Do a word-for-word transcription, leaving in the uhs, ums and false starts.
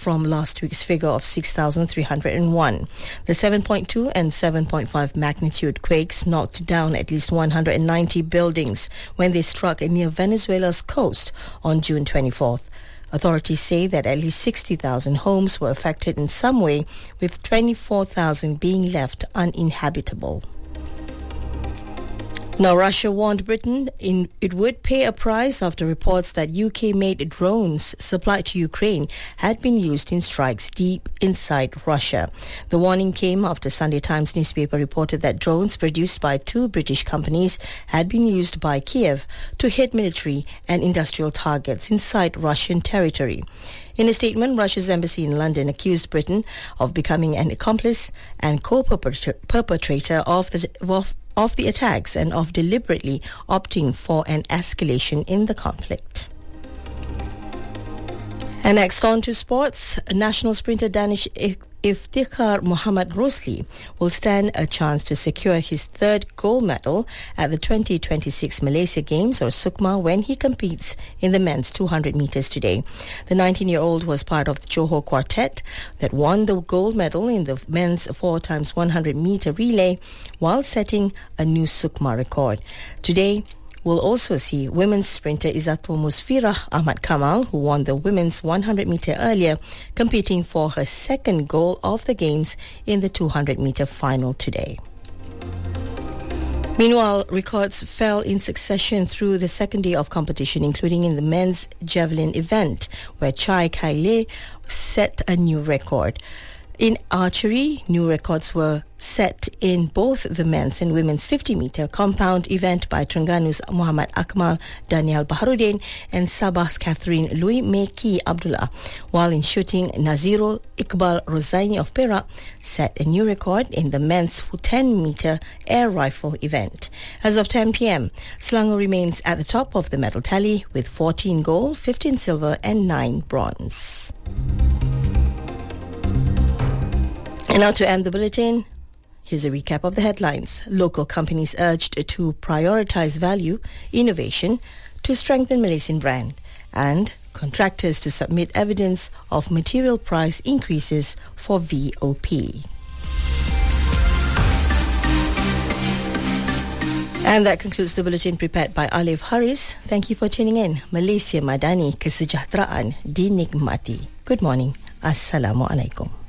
from last week's figure of six thousand three hundred one. The seven point two and seven point five magnitude quakes knocked down at least one hundred ninety buildings when they struck near Venezuela's coast on June twenty-fourth. Authorities say that at least sixty thousand homes were affected in some way, with twenty-four thousand being left uninhabitable. Now, Russia warned Britain in, it would pay a price after reports that U K-made drones supplied to Ukraine had been used in strikes deep inside Russia. The warning came after Sunday Times newspaper reported that drones produced by two British companies had been used by Kiev to hit military and industrial targets inside Russian territory. In a statement, Russia's embassy in London accused Britain of becoming an accomplice and co-perpetrator of the of of the attacks and of deliberately opting for an escalation in the conflict. And next on to sports, national sprinter Danish Iftikhar Muhammad Rosli will stand a chance to secure his third gold medal at the twenty twenty-six Malaysia Games, or SUKMA, when he competes in the men's two hundred meters today. The nineteen-year-old was part of the Johor quartet that won the gold medal in the men's four times one hundred meter relay while setting a new SUKMA record. Today, we'll also see women's sprinter Izzatul Musfirah Ahmad Kamal, who won the women's one hundred meter earlier, competing for her second goal of the Games in the two hundred meter final today. Meanwhile, records fell in succession through the second day of competition, including in the men's javelin event, where Chai Kai Le set a new record. In archery, new records were set in both the men's and women's fifty meter compound event by Terengganu Muhammad Akmal Daniel Baharudin and Sabah's Catherine Louis Meki Abdullah, while in shooting, Nazirul Iqbal Rozaini of Perak set a new record in the men's ten meter air rifle event. As of ten p.m, Selangor remains at the top of the medal tally with fourteen gold, fifteen silver and nine bronze. And now to end the bulletin, here's a recap of the headlines. Local companies urged to prioritize value, innovation to strengthen Malaysian brand, and contractors to submit evidence of material price increases for V O P. And that concludes the bulletin prepared by Alif Haris. Thank you for tuning in. Malaysia Madani, kesejahteraan dinikmati. Good morning. Assalamualaikum.